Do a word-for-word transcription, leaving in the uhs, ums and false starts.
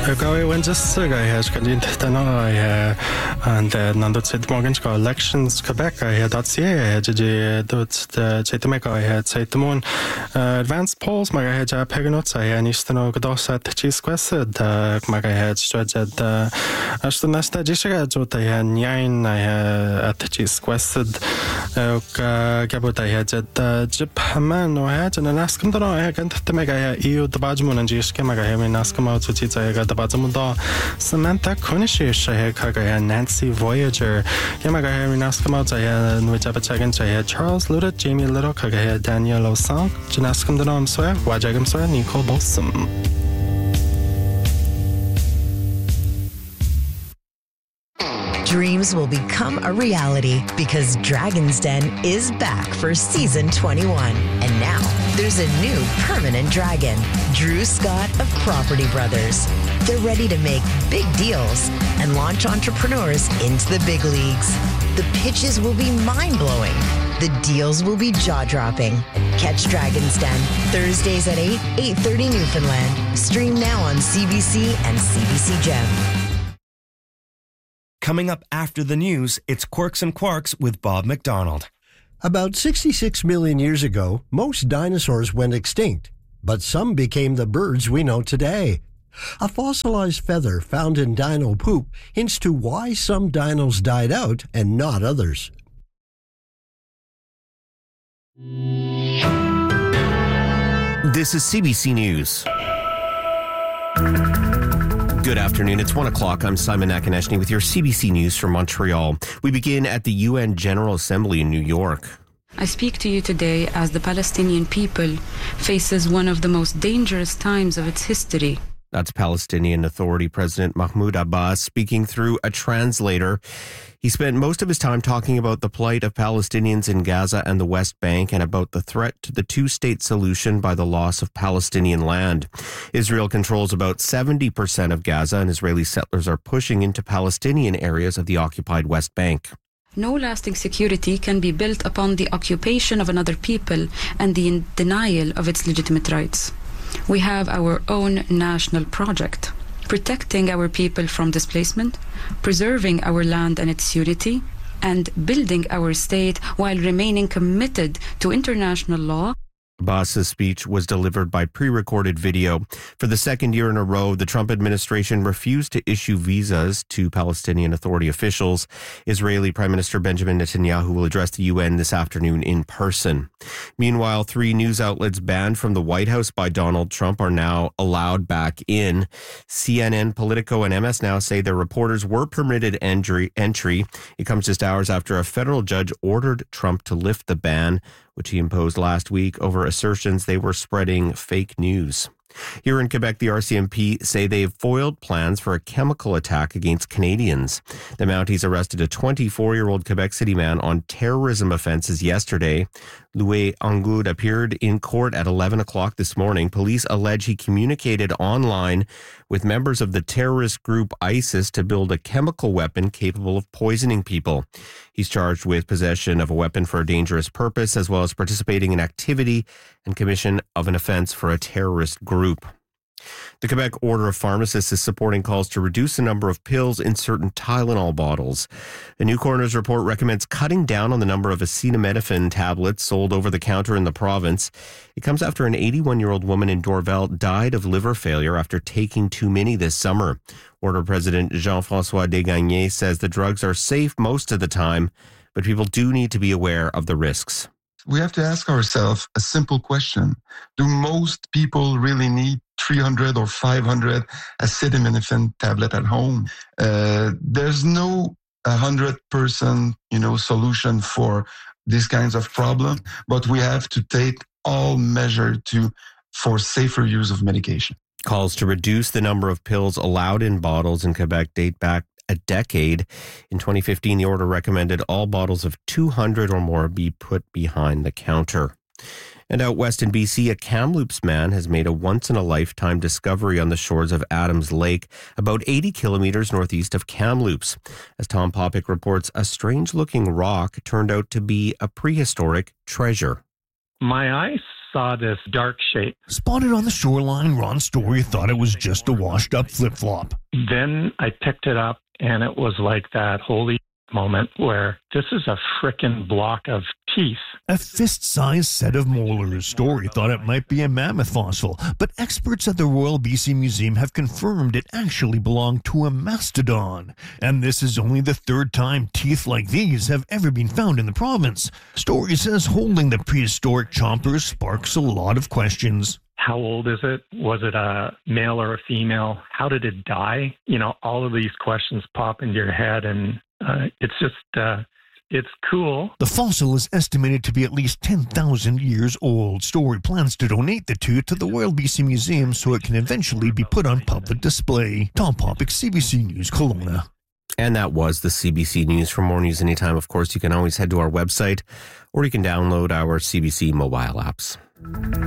Gawi Wenges I has Kadintana and Nandot Morgan's elections Quebec I had that year did the Chetameka I had Saitamon advanced polls my head Peganots I and Eastern Godos at Cheese Quested my head stretched Ashton Nesta Jessica Jota and Nine I at Cheese Quested Gabot I had at Jip Man or had and Ascom I can't to make a E U the Badgemon and Jiska I have in Ascom to teach I got the Badzamuda Samantha Kunishish I had Kaga and Nancy Voyager Yamaga have in Ascom I had which I had I had Charles Luda Jamie Little Kaga Daniel Osang Janascom the Nom Swear Wajagam Swear Nicole Bossum. Dreams will become a reality because Dragon's Den is back for season twenty-one. And now there's a new permanent dragon, Drew Scott of Property Brothers. They're ready to make big deals and launch entrepreneurs into the big leagues. The pitches will be mind-blowing. The deals will be jaw-dropping. Catch Dragon's Den Thursdays at eight, eight thirty Newfoundland. Stream now on C B C and C B C Gem. Coming up after the news, it's Quirks and Quarks with Bob McDonald. About sixty-six million years ago, most dinosaurs went extinct, but some became the birds we know today. A fossilized feather found in dino poop hints to why some dinos died out and not others. This is C B C News. Good afternoon. It's one o'clock. I'm Simon Akineshny with your C B C News from Montreal. We begin at the U N General Assembly in New York. I speak to you today as the Palestinian people faces one of the most dangerous times of its history. That's Palestinian Authority President Mahmoud Abbas speaking through a translator. He spent most of his time talking about the plight of Palestinians in Gaza and the West Bank and about the threat to the two-state solution by the loss of Palestinian land. Israel controls about seventy percent of Gaza, and Israeli settlers are pushing into Palestinian areas of the occupied West Bank. No lasting security can be built upon the occupation of another people and the denial of its legitimate rights. We have our own national project, protecting our people from displacement, preserving our land and its unity, and building our state while remaining committed to international law. Abbas's speech was delivered by pre-recorded video. For the second year in a row, the Trump administration refused to issue visas to Palestinian Authority officials. Israeli Prime Minister Benjamin Netanyahu will address the U N this afternoon in person. Meanwhile, three news outlets banned from the White House by Donald Trump are now allowed back in. C N N, Politico, and M S Now say their reporters were permitted entry. entry. It comes just hours after a federal judge ordered Trump to lift the ban, which he imposed last week over assertions they were spreading fake news. Here in Quebec, the R C M P say they've foiled plans for a chemical attack against Canadians. The Mounties arrested a twenty-four-year-old Quebec City man on terrorism offenses yesterday. Louis Angoud appeared in court at eleven o'clock this morning. Police allege he communicated online with members of the terrorist group ISIS to build a chemical weapon capable of poisoning people. He's charged with possession of a weapon for a dangerous purpose, as well as participating in activity and commission of an offense for a terrorist group. The Quebec Order of Pharmacists is supporting calls to reduce the number of pills in certain Tylenol bottles. A new coroner's report recommends cutting down on the number of acetaminophen tablets sold over the counter in the province. It comes after an eighty-one-year-old woman in Dorval died of liver failure after taking too many this summer. Order President Jean-François Desgagnés says the drugs are safe most of the time, but people do need to be aware of the risks. We have to ask ourselves a simple question. Do most people really need three hundred or five hundred acetaminophen tablet at home? Uh, there's no one hundred percent, you know, solution for these kinds of problem, but we have to take all measures to for safer use of medication. Calls to reduce the number of pills allowed in bottles in Quebec date back a decade. In twenty fifteen, the order recommended all bottles of two hundred or more be put behind the counter. And out west in B C, a Kamloops man has made a once-in-a-lifetime discovery on the shores of Adams Lake, about eighty kilometers northeast of Kamloops. As Tom Popick reports, a strange-looking rock turned out to be a prehistoric treasure. My eyes saw this dark shape. Spotted on the shoreline, Ron Story thought it was just a washed-up flip-flop. Then I picked it up, and it was like that holy moment where this is a frickin' block of teeth. A fist-sized set of molars. Story thought it might be a mammoth fossil, but experts at the Royal B C Museum have confirmed it actually belonged to a mastodon. And this is only the third time teeth like these have ever been found in the province. Story says holding the prehistoric chompers sparks a lot of questions. How old is it? Was it a male or a female? How did it die? You know, all of these questions pop into your head, and uh, it's just, uh, it's cool. The fossil is estimated to be at least ten thousand years old. Story plans to donate the tooth to the Royal B C Museum so it can eventually be put on public display. Tom Popick, C B C News, Kelowna. And that was the C B C News. For more news anytime, of course, you can always head to our website or you can download our C B C mobile apps.